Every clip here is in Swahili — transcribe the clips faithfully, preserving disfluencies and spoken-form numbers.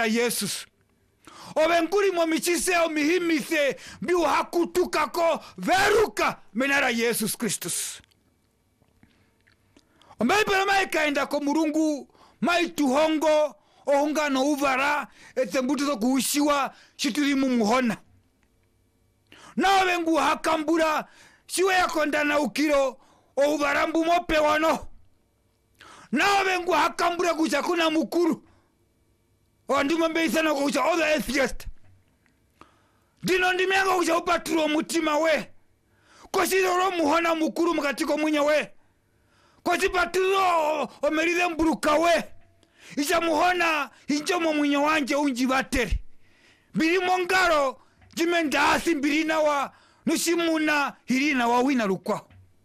Yesus. Ovenguri mo michise o mihimise biu hakutukako veruka menara Yesus Kristus. Ombebera maikaenda ko Murungu maituhongo ohungano uvara etembuto kuushiwa shiturimu muhona. Na ovengu hakambura shiwe yakondana ukiro o uvarambu mope wano. Na ovengu hakambura kucha kuna mukuru. Ondimo mbeisana kucha all the atheist. Dino ndimianga kucha upaturo mutima we. Koshiro muhona mukuru mkatiko mwenye we. Koshipaturo omeride mburuka we. Isha muhona hinjomo mwenye wanje unji bateri. Biri mongaro jimenda asi birina wa nushimuna hirina wa wina lukwa.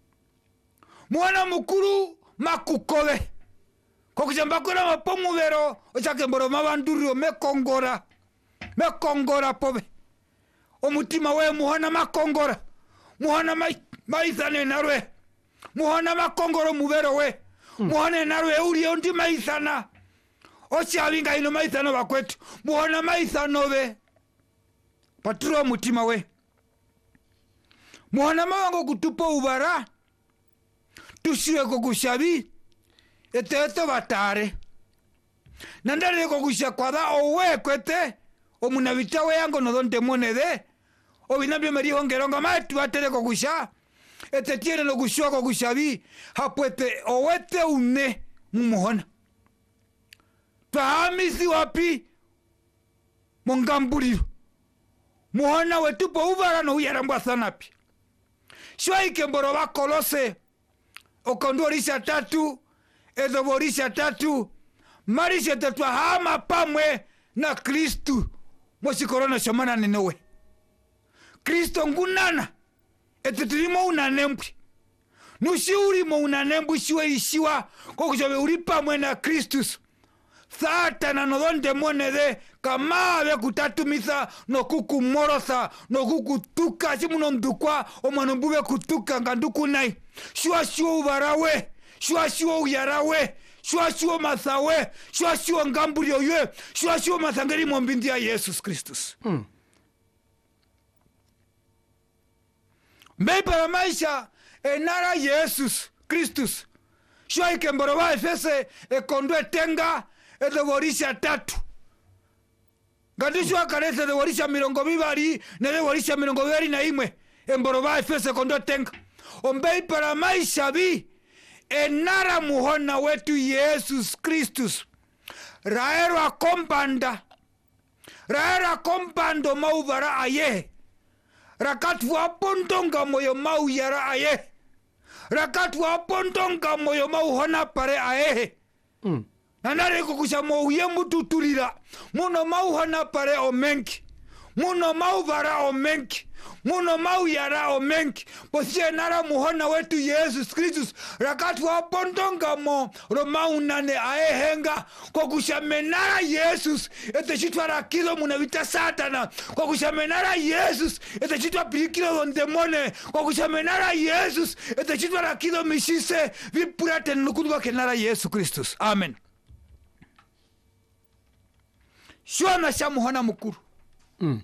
Muhona mukuru makukowe. Kokuchambakura mapomu vero ochake mboro mabanduri mekongora mekongora pobe omutima we muhona makongora muhona maisane narwe muhona makongoro muvero we hmm. Muhona narwe uri ondi maisana ochavinga ino maisano bakwetu muhona maisano we paturo mutima we muhona mawango kutupo ubara tushiwe kokushabi eteto batare nandare kokusha kwada owe kwete omunabita we yango nodonte monede obinabyo meri hongeronga matu batere kokusha etetiene no kushwa kokushabi hapwete owete une mumuhona tahamisi wapi mongambuliro muhona wetu po uvara no uyarambwa sanapi shwaike mboro bakolose okondorisha tatu edoborisha tatu marisha tatu hama pamwe na Kristu mosi korona shamana nenewe Kristo ngunana eteturimo unanembwi nushi urimo unanembwi shiwe ishiwa kokushobe uri pamwe na Kristus Satana no donde monede kama be kutatumisa no kukumorosa no kukutuka simuno mdukwa omano mbube kutuka nganduku nai shwa shwa ubarawe shwa shwa uyarawe shwa shwa masawe shwa shwa ngamburi oye shwa shwa masangeri mombindi ya Yesus Kristus hmm. Mbeipa maisha enara Yesus Kristus shwa ikemboro wa efese ekondwe tenga edoborisha tatu Gadishwa karese edoborisha mirongo bibari nedoborisha mirongo bibari na imwe emboro wa efese kondo tenga ombei para maisha bi enara muhona wetu Yesus Kristus raero akompanda raero akompando mauvara aye rakatu apondonga moyo mau yara aye rakatu apondonga moyo mau hona pare aye mm. Nanare kukusha mo uye mututulira muno mau hona pare omenki muno mau vara omenki muno mau yara omenki posie nara muhona wetu Yesus Kristus rakatu apondonga mo romau nane aehenga kokusha menara Yesus ete chitwa rakido munavita Satana kokusha menara Yesus ete chitwa pirikilo ondemone kokusha menara Yesus ete chitwa rakido mishise vipurate nukuduwa kenara Yesu Kristus amen shwa na sha muhona mukuru mm.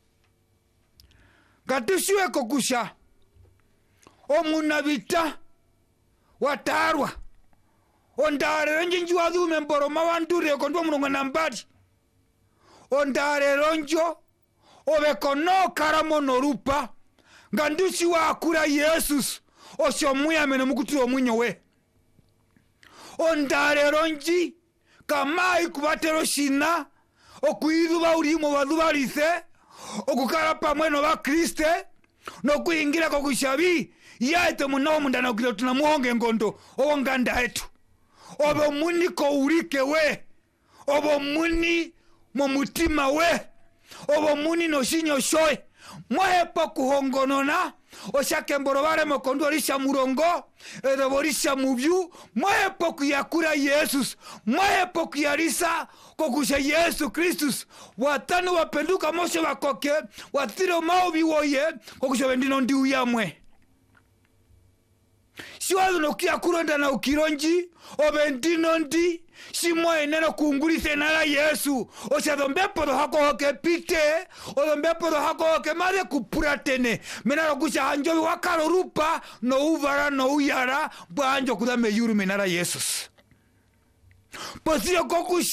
Gatushiwe kokusha omunabita watarwa ondare njinji wadume mboro mawandure kondwa munonga nambari ondare ronjo obekono karamo norupa gandushi wa akura Yesus oshomuya mene mukuturo mwinyo we ondare ronji kama ikubatero shina okuiduba urimo badubarise okukara pamwe no ba Kriste no kuingira kokushabi yaite munawo mundana ukiro tunamuhonge ngondo owonganda etu obo muni ko urike we obo muni mo mutima we obo muni no shinyo shoy mwepo kuhongonona oshake mborobare mokondo risha murongo edoborisha mubyu mwepo kuyakura Yesus mwepo kuyarisa kokusha Yesu Kristus watanu wapenduka moshe wakoke watiro maubi woye kokusha bendino ndi uyamwe siwazo nokia kuronda na ukironji obentinondi simo eneno kungulise nala Yesu ochadombe podo hako hoke pite odombe podo hako hoke mare kupuratene menaro kusha hanjo wakaro rupa no uvara no uyara banjo kudame yuru menara Jesus posio koku